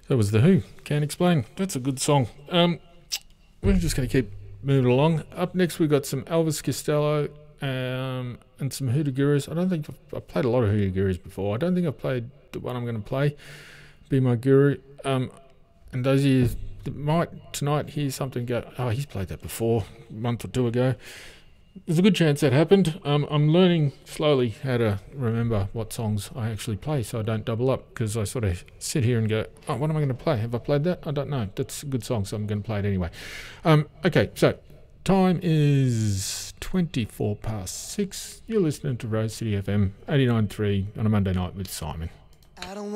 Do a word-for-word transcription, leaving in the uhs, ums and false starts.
That was The Who. Can't Explain. That's a good song. Um, we're just going to keep moving along. Up next, we've got some Elvis Costello um, and some Hoodoo Gurus. I don't think I've, I've played a lot of Hoodoo Gurus before. I don't think I've played the one I'm going to play, Be My Guru. Um, and those of you that might tonight hear something go, oh, he's played that before, a month or two ago. There's a good chance that happened. Um, I'm learning slowly how to remember what songs I actually play so I don't double up, because I sort of sit here and go, oh, what am I going to play? Have I played that? I don't know. That's a good song, so I'm going to play it anyway. Um, okay, so time is twenty-four past six. You're listening to Rose City F M eighty-nine point three on a Monday night with Simon. I don't